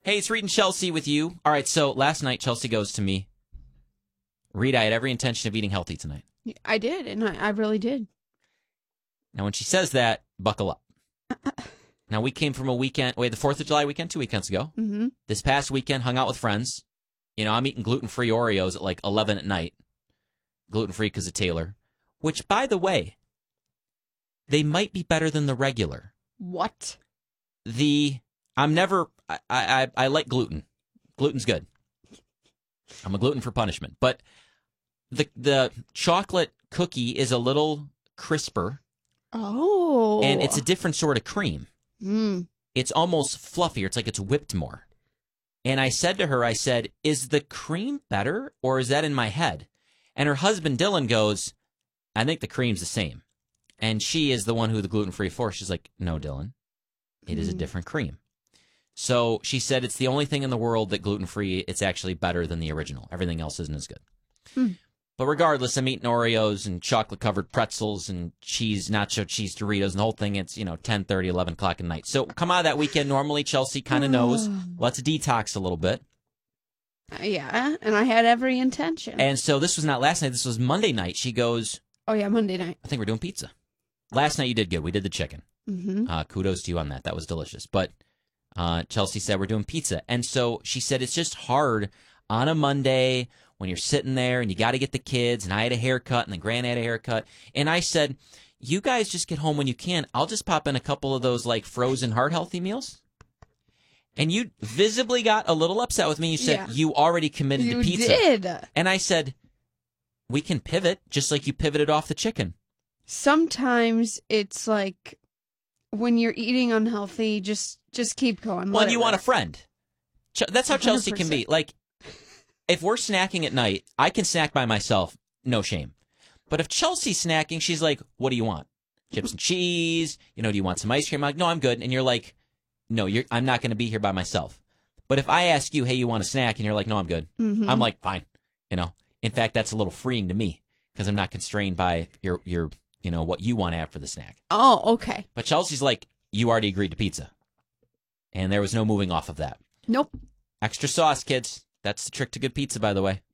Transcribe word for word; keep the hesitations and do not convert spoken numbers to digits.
Hey, it's Reed and Chelsea with you. All right, so last night Chelsea goes to me, Reed, I had every intention of eating healthy tonight. I did, and I, I really did. Now, when she says that, buckle up. Now, we came from a weekend, wait, the fourth of July weekend, two weekends ago. Mm-hmm. This past weekend, hung out with friends. You know, I'm eating gluten-free Oreos at like eleven at night. Gluten-free because of Taylor. Which, by the way, they might be better than the regular. What? The, I'm never, I, I, I like gluten. Gluten's good. I'm a gluten for punishment. But the the chocolate cookie is a little crisper. Oh. And it's a different sort of cream. Mm. It's almost fluffier. It's like it's whipped more. And I said to her, I said, is the cream better or is that in my head? And her husband, Dylan, goes, I think the cream's the same. And she is the one who the gluten-free for. She's like, no, Dylan, it is a different cream. So she said it's the only thing in the world that gluten-free, it's actually better than the original. Everything else isn't as good. Hmm. But regardless, I'm eating Oreos and chocolate-covered pretzels and cheese, nacho cheese Doritos, and the whole thing, it's, you know, ten thirty, eleven o'clock at night. So come out of that weekend, normally Chelsea kind of knows. Let's detox a little bit. Uh, yeah, and I had every intention. And so this was not last night. This was Monday night. She goes, oh, yeah, Monday night. I think we're doing pizza. Last night you did good. We did the chicken. Mm-hmm. Uh, kudos to you on that. That was delicious. But uh, Chelsea said we're doing pizza. And so she said it's just hard on a Monday when you're sitting there and you got to get the kids. And I had a haircut and the Grant had a haircut. And I said, you guys just get home when you can. I'll just pop in a couple of those like frozen heart healthy meals. And you visibly got a little upset with me. You said Yeah. you already committed you to pizza. did. And I said, we can pivot just like you pivoted off the chicken. Sometimes it's like when you're eating unhealthy, just just keep going. Well, Let and you it want a rip. friend. Ch- That's how Chelsea can be. one hundred percent. Like, if we're snacking at night, I can snack by myself, no shame. But if Chelsea's snacking, she's like, what do you want? Chips and cheese? You know, do you want some ice cream? I'm like, no, I'm good. And you're like, no, you're, I'm not going to be here by myself. But if I ask you, hey, you want a snack? And you're like, no, I'm good. Mhm. I'm like, fine. You know, in fact, that's a little freeing to me because I'm not constrained by your, your, you know, what you want to have for the snack. Oh, okay. But Chelsea's like, you already agreed to pizza. And there was no moving off of that. Nope. Extra sauce, kids. That's the trick to good pizza, by the way.